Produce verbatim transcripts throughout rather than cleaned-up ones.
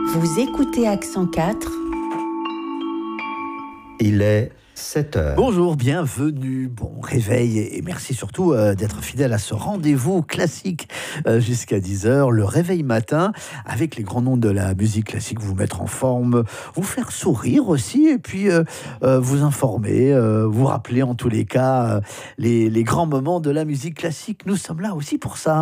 Vous écoutez Accent quatre. Il est sept heures. Bonjour, bienvenue, bon réveil et merci surtout euh, d'être fidèle à ce rendez-vous classique euh, jusqu'à dix heures, le réveil matin avec les grands noms de la musique classique, vous mettre en forme, vous faire sourire aussi et puis euh, euh, vous informer, euh, vous rappeler en tous les cas euh, les, les grands moments de la musique classique. Nous sommes là aussi pour ça.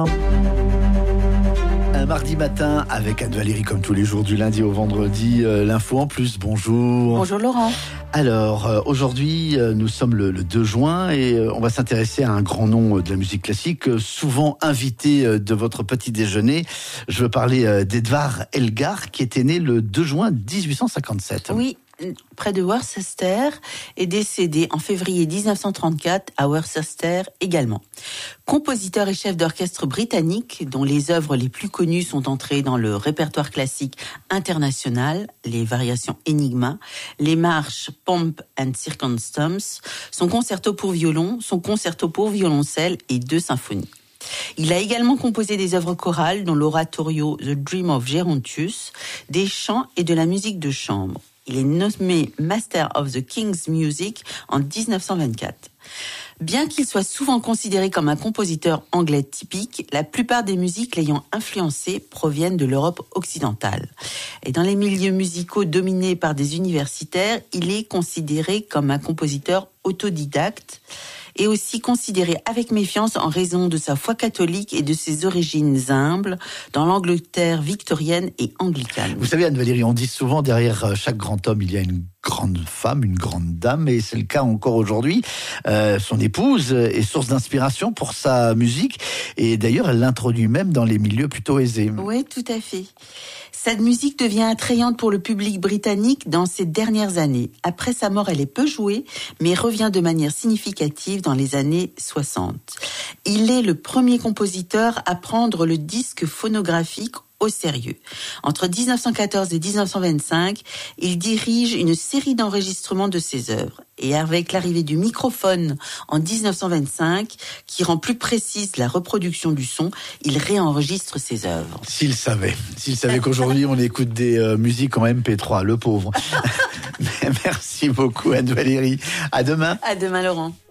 Un mardi matin avec Anne Valérie comme tous les jours du lundi au vendredi, euh, l'info en plus, bonjour. Bonjour Laurent. Alors euh, aujourd'hui euh, nous sommes le, le deux juin et euh, on va s'intéresser à un grand nom euh, de la musique classique, euh, souvent invité euh, de votre petit déjeuner. Je veux parler euh, d'Edvard Elgar qui était né le deux juin dix-huit cent cinquante-sept. Oui, près de Worcester, est décédé en février dix-neuf cent trente-quatre à Worcester également. Compositeur et chef d'orchestre britannique dont les œuvres les plus connues sont entrées dans le répertoire classique international, les variations Enigma, les marches Pomp and Circumstance, son concerto pour violon, son concerto pour violoncelle et deux symphonies. Il a également composé des œuvres chorales dont l'oratorio The Dream of Gerontius, des chants et de la musique de chambre. Il est nommé Master of the King's Music en dix-neuf cent vingt-quatre. Bien qu'il soit souvent considéré comme un compositeur anglais typique, la plupart des musiques l'ayant influencé proviennent de l'Europe occidentale. Et dans les milieux musicaux dominés par des universitaires, il est considéré comme un compositeur autodidacte et aussi considéré avec méfiance en raison de sa foi catholique et de ses origines humbles dans l'Angleterre victorienne et anglicane. Vous savez Anne-Valérie, on dit souvent derrière chaque grand homme il y a une grande femme, une grande dame, et c'est le cas encore aujourd'hui. Euh, son épouse est source d'inspiration pour sa musique, et d'ailleurs elle l'introduit même dans les milieux plutôt aisés. Oui, tout à fait. Cette musique devient attrayante pour le public britannique dans ces dernières années. Après sa mort, elle est peu jouée, mais revient de manière significative dans les années soixante. Il est le premier compositeur à prendre le disque phonographique au sérieux. Entre dix-neuf cent quatorze et dix-neuf cent vingt-cinq, il dirige une série d'enregistrements de ses œuvres. Et avec l'arrivée du microphone en dix-neuf cent vingt-cinq, qui rend plus précise la reproduction du son, il réenregistre ses œuvres. S'il savait, s'il savait qu'aujourd'hui on écoute des euh, musiques en M P trois, le pauvre. Merci beaucoup Anne-Valérie. À demain. À demain Laurent.